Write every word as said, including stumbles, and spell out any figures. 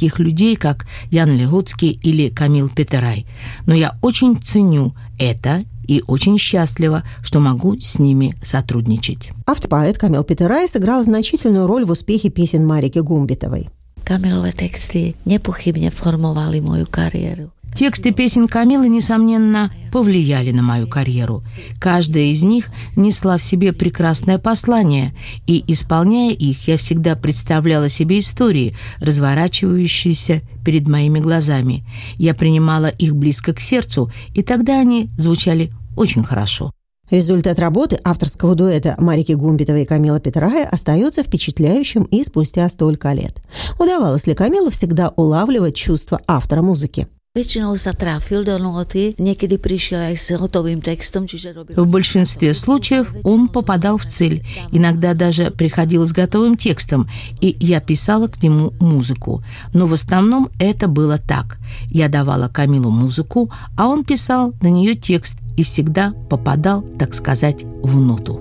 таких людей, как Ян Легоцкий или Камил Петерай. Но я очень ценю это и очень счастлива, что могу с ними сотрудничать. Автор-поэт Камил Петерай сыграл значительную роль в успехе песен Марики Гумбитовой. Камилové texty nepochybne formovali moju kariéru. Тексты песен Камилы, несомненно, повлияли на мою карьеру. Каждая из них несла в себе прекрасное послание, и, исполняя их, я всегда представляла себе истории, разворачивающиеся перед моими глазами. Я принимала их близко к сердцу, и тогда они звучали очень хорошо. Результат работы авторского дуэта Марики Гумбитовой и Камила Петерая остается впечатляющим и спустя столько лет. Удавалось ли Камилу всегда улавливать чувства автора музыки? Väčšinou sa trafil do noty, niekedy prišiel aj s hotovým textom, čiže robil... В большинстве случаев он попадал в цель, иногда даже приходил с готовым текстом, и я писала к нему музыку. Но в основном это было так. Я давала Камилу музыку, а он писал на нее текст и всегда попадал, так сказать, в ноту.